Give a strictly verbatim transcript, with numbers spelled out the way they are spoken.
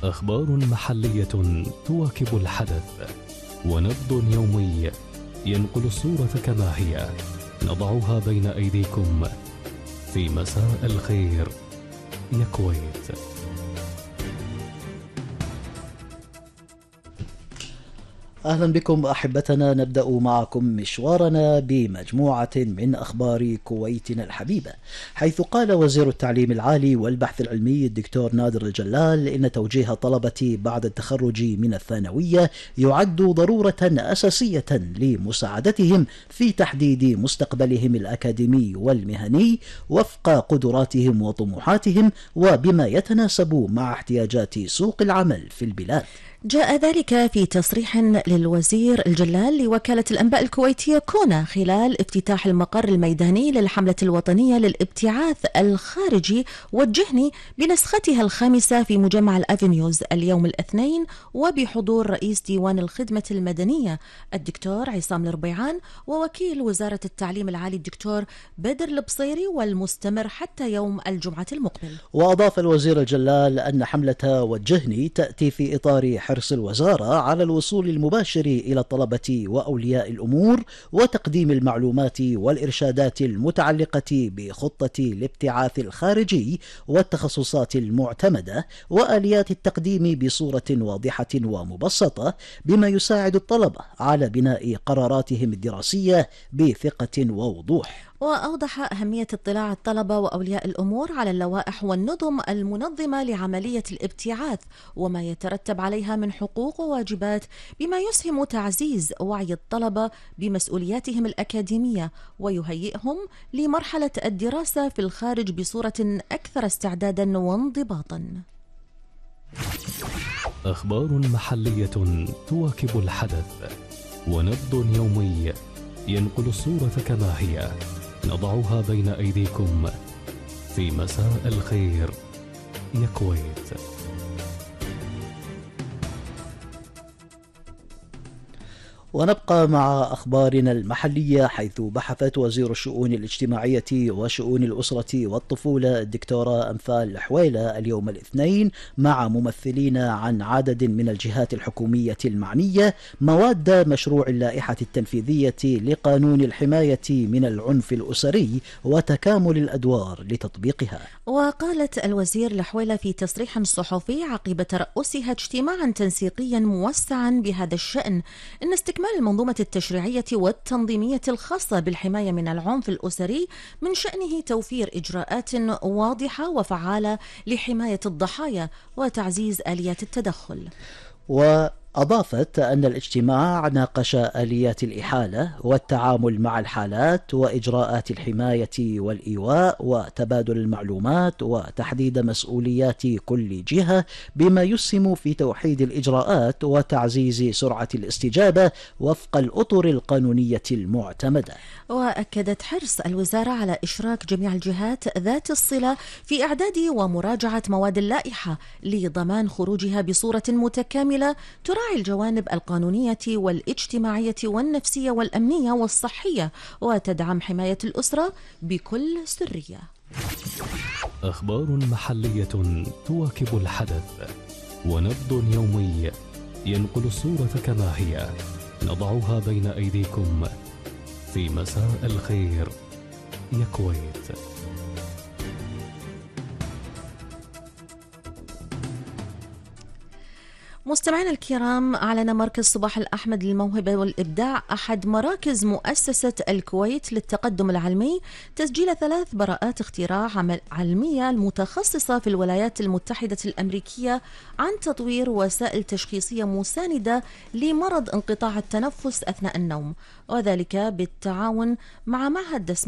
أخبار محلية تواكب الحدث، ونبض يومي ينقل الصورة كما هي، نضعها بين أيديكم في مساء الخير يا كويت. أهلا بكم أحبتنا، نبدأ معكم مشوارنا بمجموعة من أخبار كويتنا الحبيبة، حيث قال وزير التعليم العالي والبحث العلمي الدكتور نادر الجلال إن توجيه طلبة بعد التخرج من الثانوية يعد ضرورة أساسية لمساعدتهم في تحديد مستقبلهم الأكاديمي والمهني وفق قدراتهم وطموحاتهم وبما يتناسب مع احتياجات سوق العمل في البلاد. جاء ذلك في تصريح للوزير الجلال لوكالة الأنباء الكويتية كونا خلال افتتاح المقر الميداني للحملة الوطنية للابتعاث الخارجي والجهني بنسختها الخامسة في مجمع الأفنيوز اليوم الاثنين، وبحضور رئيس ديوان الخدمة المدنية الدكتور عصام الربيعان ووكيل وزارة التعليم العالي الدكتور بدر البصيري، والمستمر حتى يوم الجمعة المقبل. وأضاف الوزير الجلال أن حملة والجهني تأتي في إطار حرص الوزارة على الوصول المباشر إلى الطلبة وأولياء الأمور وتقديم المعلومات والإرشادات المتعلقة بخطة الابتعاث الخارجي والتخصصات المعتمدة وآليات التقديم بصورة واضحة ومبسطة، بما يساعد الطلبة على بناء قراراتهم الدراسية بثقة ووضوح. وأوضح أهمية اطلاع الطلبة وأولياء الأمور على اللوائح والنظم المنظمة لعملية الابتعاث وما يترتب عليها من حقوق وواجبات، بما يسهم تعزيز وعي الطلبة بمسؤولياتهم الأكاديمية ويهيئهم لمرحلة الدراسة في الخارج بصورة أكثر استعدادا وانضباطا. أخبار محلية تواكب الحدث، ونبض يومي ينقل الصورة كما هي، نضعها بين أيديكم في مساء الخير يا كويت. ونبقى مع أخبارنا المحلية، حيث بحثت وزير الشؤون الاجتماعية وشؤون الأسرة والطفولة الدكتورة أنفال حويلة اليوم الاثنين مع ممثلين عن عدد من الجهات الحكومية المعنية مواد مشروع اللائحة التنفيذية لقانون الحماية من العنف الأسري وتكامل الأدوار لتطبيقها. وقالت الوزير الحويلة في تصريح صحفي عقب ترأسها اجتماعا تنسيقيا موسعا بهذا الشأن إن استكمال المنظومة التشريعية والتنظيمية الخاصة بالحماية من العنف الأسري من شأنه توفير إجراءات واضحة وفعالة لحماية الضحايا وتعزيز آليات التدخل. وأضافت أن الاجتماع ناقش آليات الإحالة والتعامل مع الحالات وإجراءات الحماية والإيواء وتبادل المعلومات وتحديد مسؤوليات كل جهة، بما يسهم في توحيد الإجراءات وتعزيز سرعة الاستجابة وفق الأطر القانونية المعتمدة. وأكدت حرص الوزارة على إشراك جميع الجهات ذات الصلة في إعداد ومراجعة مواد اللائحة لضمان خروجها بصورة متكاملة تراعي الجوانب القانونية والاجتماعية والنفسية والأمنية والصحية وتدعم حماية الأسرة بكل سرية. أخبار محلية تواكب الحدث، ونبض يومي ينقل الصورة كما هي، نضعها بين أيديكم في مساء الخير يا كويت. مستمعينا الكرام، أعلن مركز صباح الأحمد للموهبة والإبداع أحد مراكز مؤسسة الكويت للتقدم العلمي تسجيل ثلاث براءات اختراع علمية المتخصصة في الولايات المتحدة الأمريكية عن تطوير وسائل تشخيصية مساندة لمرض انقطاع التنفس أثناء النوم، وذلك بالتعاون مع معهد